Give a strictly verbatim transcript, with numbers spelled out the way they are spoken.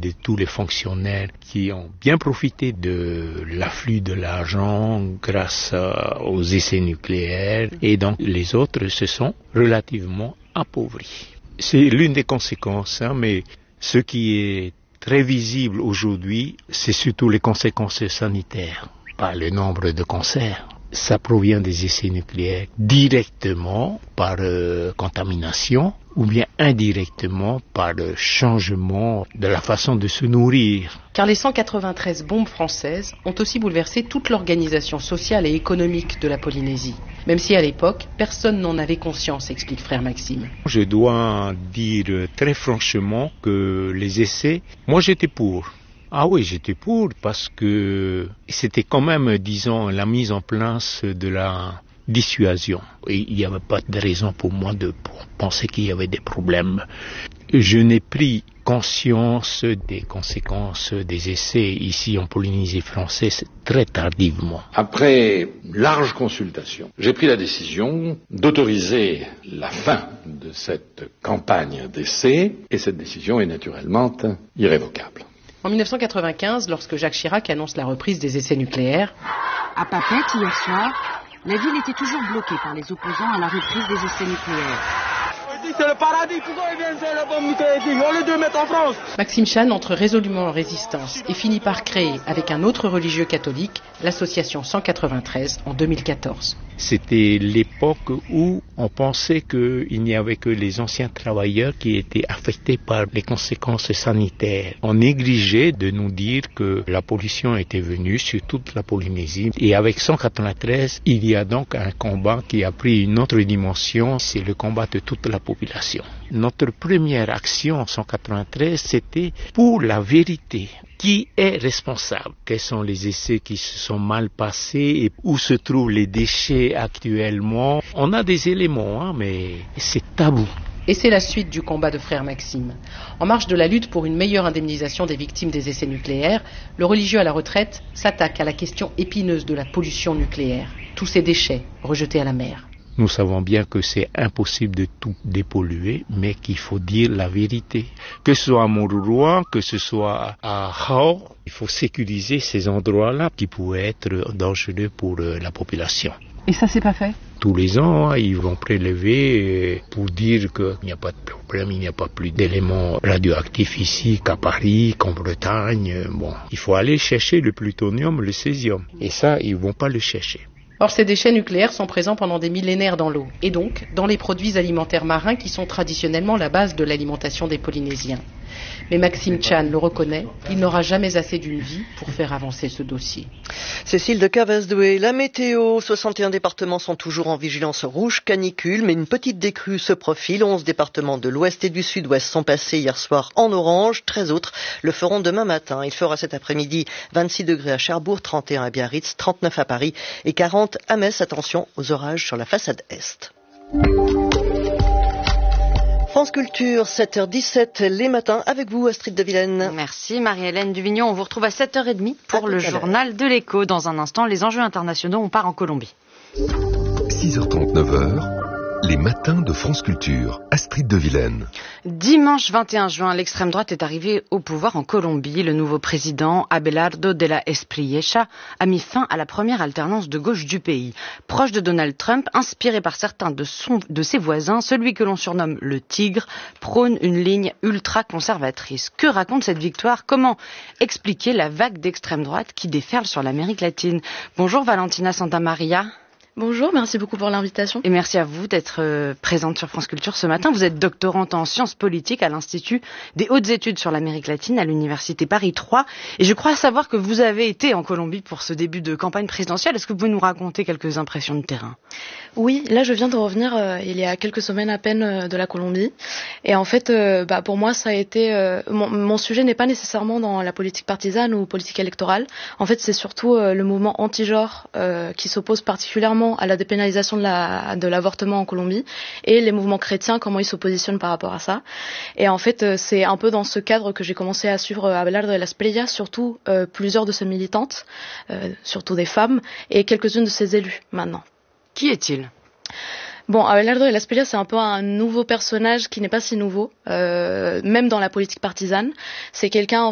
de tous les fonctionnaires qui ont bien profité de l'afflux de l'argent grâce aux essais nucléaires, et donc les autres se sont relativement appauvris. C'est l'une des conséquences, hein, mais ce qui est très visible aujourd'hui, c'est surtout les conséquences sanitaires, pas le nombre de cancers. Ça provient des essais nucléaires directement par euh, contamination ou bien indirectement par le changement de la façon de se nourrir. Car les cent quatre-vingt-treize bombes françaises ont aussi bouleversé toute l'organisation sociale et économique de la Polynésie. Même si à l'époque, personne n'en avait conscience, explique frère Maxime. Je dois dire très franchement que les essais, moi j'étais pour. Ah oui, j'étais pour parce que c'était quand même, disons, la mise en place de la dissuasion. Et il n'y avait pas de raison pour moi de pour penser qu'il y avait des problèmes. Je n'ai pris conscience des conséquences des essais ici en Polynésie française très tardivement. Après large consultation, j'ai pris la décision d'autoriser la fin de cette campagne d'essais et cette décision est naturellement irrévocable. En dix-neuf cent quatre-vingt-quinze, lorsque Jacques Chirac annonce la reprise des essais nucléaires, à Papeete, hier soir, la ville était toujours bloquée par les opposants à la reprise des essais nucléaires. C'est le paradis, pourquoi ils viennent faire la bombe nucléaire ici? On les deux mettre en France. Maxime Chan entre résolument en résistance et finit par créer, avec un autre religieux catholique, l'association cent quatre-vingt-treize en deux mille quatorze. C'était l'époque où on pensait qu'il n'y avait que les anciens travailleurs qui étaient affectés par les conséquences sanitaires. On négligeait de nous dire que la pollution était venue sur toute la Polynésie. Et avec cent quatre-vingt-treize, il y a donc un combat qui a pris une autre dimension, c'est le combat de toute la population. Notre première action en cent quatre-vingt-treize, c'était pour la vérité. Qui est responsable? Quels sont les essais qui se sont mal passés et où se trouvent les déchets actuellement? On a des éléments, hein, mais c'est tabou. Et c'est la suite du combat de frère Maxime. En marge de la lutte pour une meilleure indemnisation des victimes des essais nucléaires, le religieux à la retraite s'attaque à la question épineuse de la pollution nucléaire. Tous ces déchets rejetés à la mer. Nous savons bien que c'est impossible de tout dépolluer, mais qu'il faut dire la vérité. Que ce soit à Moruroa, que ce soit à Hao, il faut sécuriser ces endroits-là qui pourraient être dangereux pour la population. Et ça, c'est pas fait? Tous les ans, hein, ils vont prélever pour dire qu'il n'y a pas de problème, il n'y a pas plus d'éléments radioactifs ici qu'à Paris, qu'en Bretagne. Bon, il faut aller chercher le plutonium, le césium. Et ça, ils vont pas le chercher. Or, ces déchets nucléaires sont présents pendant des millénaires dans l'eau, et donc dans les produits alimentaires marins qui sont traditionnellement la base de l'alimentation des Polynésiens. Mais Maxime Chan le reconnaît, il n'aura jamais assez d'une vie pour faire avancer ce dossier. Cécile de Cavasdoué, la météo, soixante et un départements sont toujours en vigilance rouge canicule, mais une petite décrue se profile. onze départements de l'ouest et du sud-ouest sont passés hier soir en orange, treize autres le feront demain matin. Il fera cet après-midi vingt-six degrés à Cherbourg, trente et un à Biarritz, trente-neuf à Paris et quarante à Metz. Attention aux orages sur la façade est. France Culture, sept heures dix-sept les matins, avec vous Astrid de Vilaine. Merci Marie-Hélène Duvignon, on vous retrouve à sept heures trente pour le journal de l'écho. Dans un instant, les enjeux internationaux, on part en Colombie. six heures trente, neuf heures, les matins de France Culture, Astrid de Vilaine. Dimanche vingt et un juin, l'extrême droite est arrivée au pouvoir en Colombie. Le nouveau président, Abelardo de la Espriella, a mis fin à la première alternance de gauche du pays. Proche de Donald Trump, inspiré par certains de, son, de ses voisins, celui que l'on surnomme le Tigre prône une ligne ultra-conservatrice. Que raconte cette victoire? Comment expliquer la vague d'extrême droite qui déferle sur l'Amérique latine? Bonjour Valentina Santamaria. Bonjour, merci beaucoup pour l'invitation. Et merci à vous d'être euh, présente sur France Culture ce matin. Vous êtes doctorante en sciences politiques à l'Institut des hautes études sur l'Amérique latine à l'Université Paris trois. Et je crois savoir que vous avez été en Colombie pour ce début de campagne présidentielle. Est-ce que vous pouvez nous raconter quelques impressions de terrain? Oui, là je viens de revenir euh, il y a quelques semaines à peine euh, de la Colombie. Et en fait, euh, bah, pour moi, ça a été... Euh, mon, mon sujet n'est pas nécessairement dans la politique partisane ou politique électorale. En fait, c'est surtout euh, le mouvement anti-genre euh, qui s'oppose particulièrement à la dépénalisation de, la, de l'avortement en Colombie et les mouvements chrétiens, comment ils se positionnent par rapport à ça. Et en fait, c'est un peu dans ce cadre que j'ai commencé à suivre Abelardo de la Espriella, surtout euh, plusieurs de ses militantes, euh, surtout des femmes, et quelques-unes de ses élus maintenant. Qui est-il ? Bon, Abelardo de la Espriella, c'est un peu un nouveau personnage qui n'est pas si nouveau, euh, même dans la politique partisane. C'est quelqu'un